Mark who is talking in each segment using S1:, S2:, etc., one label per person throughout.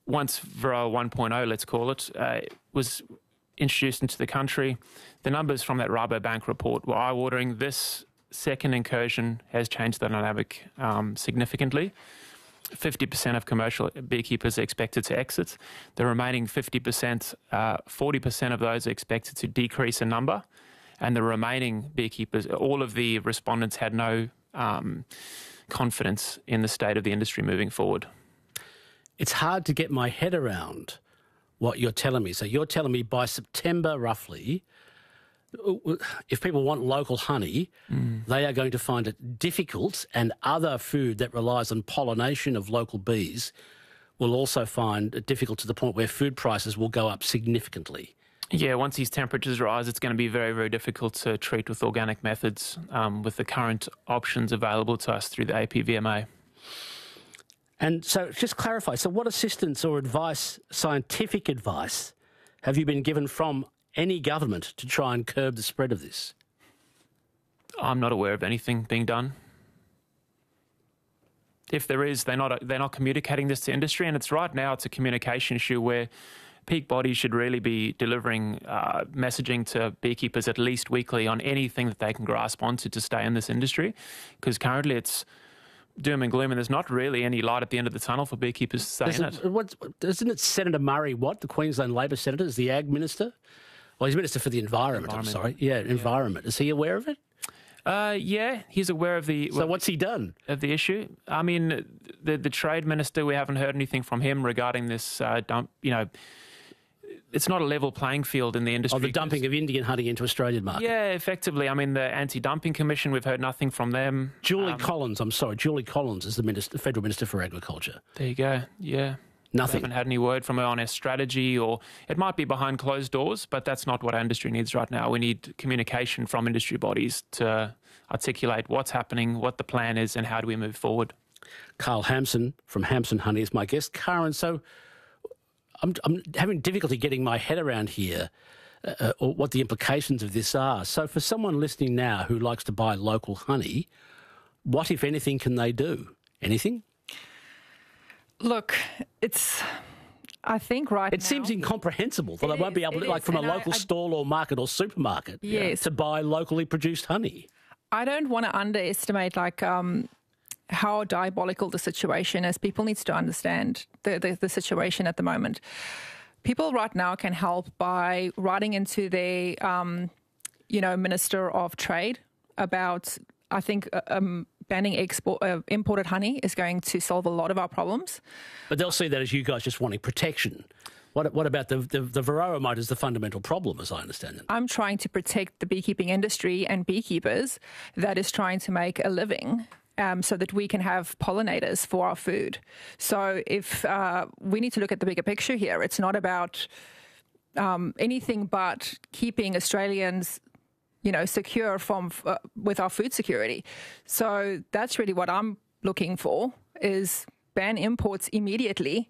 S1: once Varroa 1.0, let's call it, was introduced into the country, the numbers from that Rabobank report were eye-watering. This second incursion has changed the dynamic significantly. 50% of commercial beekeepers are expected to exit. The remaining 50%, 40% of those are expected to decrease in number. And the remaining beekeepers, all of the respondents had no confidence in the state of the industry moving forward.
S2: It's hard to get my head around what you're telling me. So you're telling me by September, roughly, if people want local honey, they are going to find it difficult, and other food that relies on pollination of local bees will also find it difficult to the point where food prices will go up significantly.
S1: Yeah, once these temperatures rise, it's going to be very, very difficult to treat with organic methods with the current options available to us through the APVMA.
S2: And so just clarify, so what assistance or advice, scientific advice, have you been given from any government to try and curb the spread of this?
S1: I'm not aware of anything being done. If there is, they're not communicating this to industry, and it's right now it's a communication issue where peak bodies should really be delivering messaging to beekeepers at least weekly on anything that they can grasp onto to stay in this industry, because currently it's doom and gloom, and there's not really any light at the end of the tunnel for beekeepers to stay in it.
S2: Isn't it Senator Murray Watt, the Queensland Labor Senator, is the Ag Minister? Well, he's Minister for the Environment, I'm sorry. Yeah, Environment. Is he aware of it?
S1: Yeah, he's aware of the...
S2: So what's he done?
S1: Of the issue. I mean, the Trade Minister, we haven't heard anything from him regarding this dump, it's not a level playing field in the industry.
S2: Oh, the dumping of Indian honey into Australian market.
S1: Yeah, effectively. I mean, the Anti-Dumping Commission, we've heard nothing from them.
S2: Julie Collins is the Federal Minister for Agriculture.
S1: There you go, yeah.
S2: Nothing.
S1: We haven't had any word from her on her strategy, or it might be behind closed doors, but that's not what our industry needs right now. We need communication from industry bodies to articulate what's happening, what the plan is, and how do we move forward.
S2: Carl Hampson from Hampson Honey is my guest. Karen, so I'm having difficulty getting my head around here or what the implications of this are. So for someone listening now who likes to buy local honey, what, if anything, can they do? Anything?
S3: Look, I think right now...
S2: It seems incomprehensible that they won't be able to, from a local stall or market or supermarket, to buy locally produced honey.
S3: I don't want to underestimate, how diabolical the situation is. People need to understand the situation at the moment. People right now can help by writing into their, Minister of Trade about, I think... banning imported honey is going to solve a lot of our problems.
S2: But they'll see that as you guys just wanting protection. What about the Varroa mite is the fundamental problem, as I understand it?
S3: I'm trying to protect the beekeeping industry and beekeepers that is trying to make a living so that we can have pollinators for our food. So if we need to look at the bigger picture here, it's not about anything but keeping Australians secure from with our food security. So that's really what I'm looking for, is ban imports immediately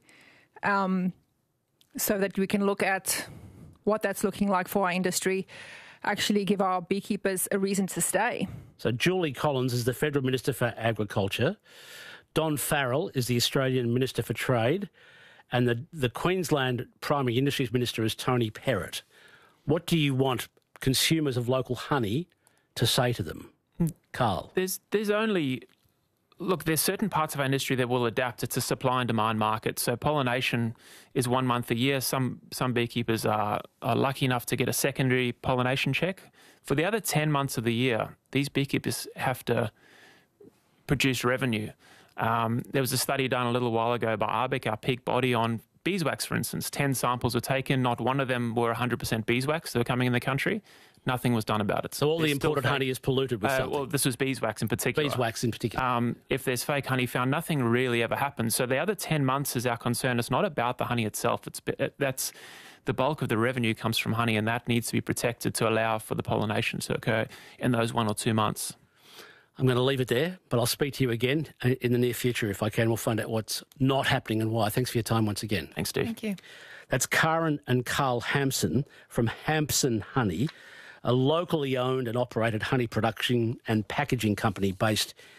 S3: so that we can look at what that's looking like for our industry, actually give our beekeepers a reason to stay.
S2: So Julie Collins is the Federal Minister for Agriculture. Don Farrell is the Australian Minister for Trade. And the Queensland Primary Industries Minister is Tony Perrott. What do you want consumers of local honey to say to them? Carl?
S1: There's certain parts of our industry that will adapt. It's a supply and demand market. So pollination is 1 month a year. Some beekeepers are lucky enough to get a secondary pollination check. For the other 10 months of the year, these beekeepers have to produce revenue. There was a study done a little while ago by ARBIC, our peak body, on beeswax, for instance. 10 samples were taken. Not one of them were 100% beeswax that were coming in the country. Nothing was done about it.
S2: So all the imported honey is polluted with something?
S1: Well, this was beeswax in particular.
S2: Beeswax in particular.
S1: If there's fake honey found, nothing really ever happens. So the other 10 months is our concern. It's not about the honey itself. That's the bulk of the revenue comes from honey, and that needs to be protected to allow for the pollination to occur in those 1 or 2 months.
S2: I'm going to leave it there, but I'll speak to you again in the near future if I can. We'll find out what's not happening and why. Thanks for your time once again.
S1: Thanks, Steve.
S3: Thank you.
S2: That's Karen and Carl Hampson from Hampson Honey, a locally owned and operated honey production and packaging company based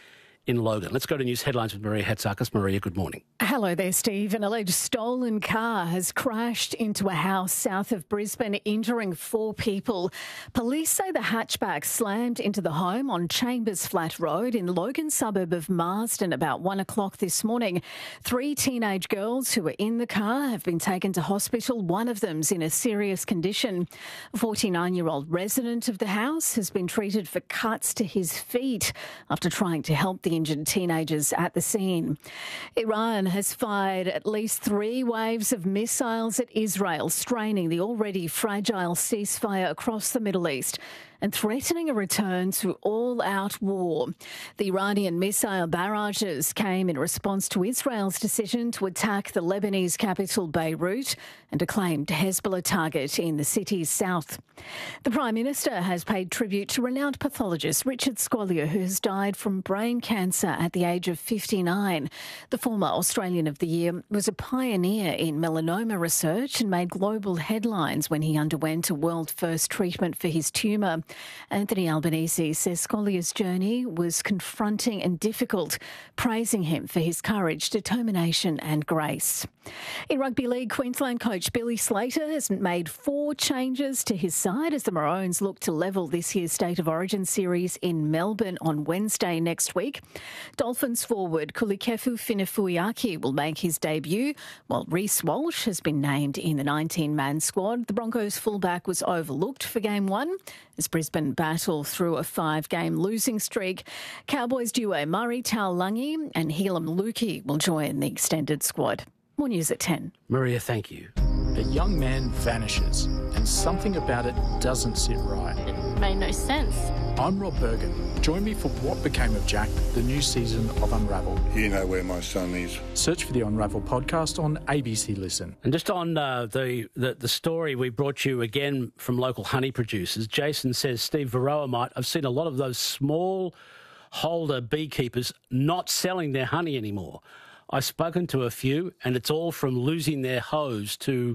S2: in Logan. Let's go to news headlines with Maria Hatzakis. Maria, good morning.
S4: Hello there, Steve. An alleged stolen car has crashed into a house south of Brisbane, injuring 4 people. Police say the hatchback slammed into the home on Chambers Flat Road in Logan suburb of Marsden about 1 o'clock this morning. 3 teenage girls who were in the car have been taken to hospital. One of them's in a serious condition. A 49-year-old resident of the house has been treated for cuts to his feet after trying to help the injured teenagers at the scene. Iran has fired at least 3 waves of missiles at Israel, straining the already fragile ceasefire across the Middle East and threatening a return to all-out war. The Iranian missile barrages came in response to Israel's decision to attack the Lebanese capital Beirut and a claimed Hezbollah target in the city's south. The Prime Minister has paid tribute to renowned pathologist Richard Scolyer, who has died from brain cancer at the age of 59. The former Australian of the Year was a pioneer in melanoma research and made global headlines when he underwent a world-first treatment for his tumour. Anthony Albanese says Scolyer's journey was confronting and difficult, praising him for his courage, determination and grace. In Rugby League, Queensland coach Billy Slater has made 4 changes to his side as the Maroons look to level this year's State of Origin series in Melbourne on Wednesday next week. Dolphins forward Kulikefu Finefuiaki will make his debut, while Reece Walsh has been named in the 19-man squad. The Broncos fullback was overlooked for Game 1 as Brisbane battle through a 5-game losing streak. Cowboys duo Murray Taulagi and Helam Lukey will join the extended squad. More news at 10.
S2: Maria, thank you.
S5: A young man vanishes and something about it doesn't sit right.
S6: It made no sense.
S5: I'm Rob Bergen. Join me for What Became of Jack, the new season of Unravel.
S7: You know where my son is.
S5: Search for the Unravel podcast on ABC Listen.
S2: And just on the story we brought you again from local honey producers, Jason says Steve Varroa I've seen a lot of those small holder beekeepers not selling their honey anymore. I've spoken to a few, and it's all from losing their hives to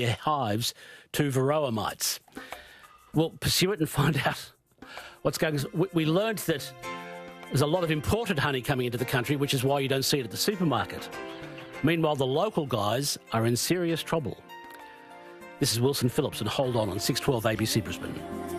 S2: varroa mites. We'll pursue it and find out what's going on. We learned that there's a lot of imported honey coming into the country, which is why you don't see it at the supermarket. Meanwhile, the local guys are in serious trouble. This is Wilson Phillips, and hold on 612 ABC Brisbane.